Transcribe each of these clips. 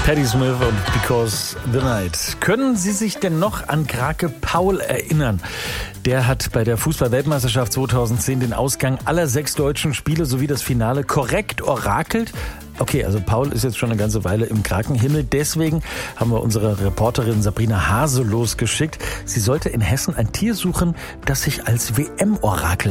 Patti Smith und Because the Night. Können Sie sich denn noch an Krake Paul erinnern? Der hat bei der Fußball-Weltmeisterschaft 2010 den Ausgang aller 6 deutschen Spiele sowie das Finale korrekt orakelt. Okay, also Paul ist jetzt schon eine ganze Weile im Krakenhimmel. Deswegen haben wir unsere Reporterin Sabrina Hase losgeschickt. Sie sollte in Hessen ein Tier suchen, das sich als WM-Orakel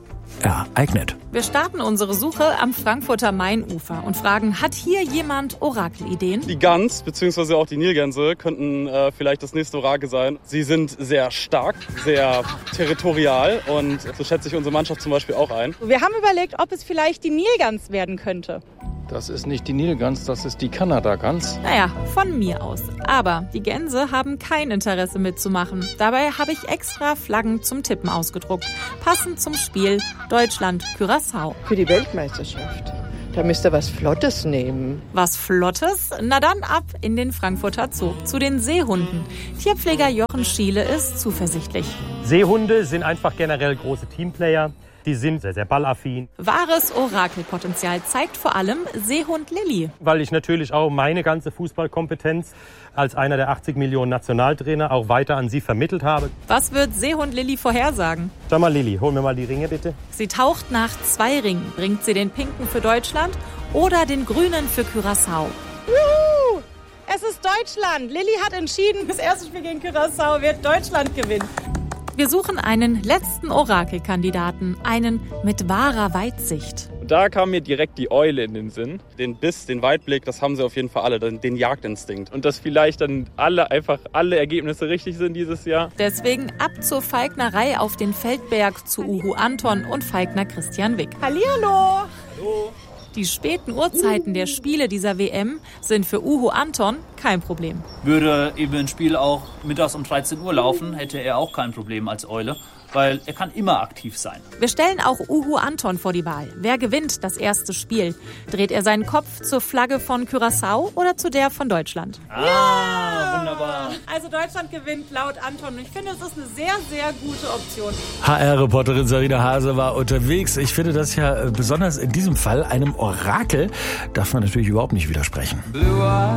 ereignet. Wir starten unsere Suche am Frankfurter Mainufer und fragen, hat hier jemand Orakelideen? Die Gans bzw. auch die Nilgänse könnten vielleicht das nächste Orakel sein. Sie sind sehr stark, sehr territorial und so schätze ich unsere Mannschaft zum Beispiel auch ein. Wir haben überlegt, ob es vielleicht die Nilgans werden könnte. Das ist nicht die Nilgans, das ist die Kanada-Gans. Naja, von mir aus. Aber die Gänse haben kein Interesse mitzumachen. Dabei habe ich extra Flaggen zum Tippen ausgedruckt. Passend zum Spiel Deutschland-Curaçao. Für die Weltmeisterschaft. Da müsst ihr was Flottes nehmen. Was Flottes? Na dann ab in den Frankfurter Zoo zu den Seehunden. Tierpfleger Jochen Schiele ist zuversichtlich. Seehunde sind einfach generell große Teamplayer. Die sind sehr, sehr ballaffin. Wahres Orakelpotenzial zeigt vor allem Seehund Lilly. Weil ich natürlich auch meine ganze Fußballkompetenz als einer der 80 Millionen Nationaltrainer auch weiter an sie vermittelt habe. Was wird Seehund Lilly vorhersagen? Sag mal, Lilly, hol mir mal die Ringe bitte. Sie taucht nach 2 Ringen. Bringt sie den pinken für Deutschland oder den grünen für Curaçao? Juhu! Es ist Deutschland. Lilly hat entschieden, das erste Spiel gegen Curaçao wird Deutschland gewinnen. Wir suchen einen letzten Orakelkandidaten, einen mit wahrer Weitsicht. Und da kam mir direkt die Eule in den Sinn. Den Biss, den Weitblick, das haben sie auf jeden Fall alle, den Jagdinstinkt. Und dass vielleicht dann alle Ergebnisse richtig sind dieses Jahr. Deswegen ab zur Falknerei auf den Feldberg zu Uhu Anton und Falkner Christian Wick. Hallihallo! Hallo! Die späten Uhrzeiten der Spiele dieser WM sind für Uhu Anton kein Problem. Würde eben ein Spiel auch mittags um 13 Uhr laufen, hätte er auch kein Problem als Eule, weil er kann immer aktiv sein. Wir stellen auch Uhu Anton vor die Wahl. Wer gewinnt das erste Spiel? Dreht er seinen Kopf zur Flagge von Curaçao oder zu der von Deutschland? Ja, wunderbar. Also Deutschland gewinnt laut Anton. Ich finde, es ist eine sehr, sehr gute Option. HR-Reporterin Sabrina Hase war unterwegs. Ich finde das ja besonders in diesem Fall einem Orakel darf man natürlich überhaupt nicht widersprechen.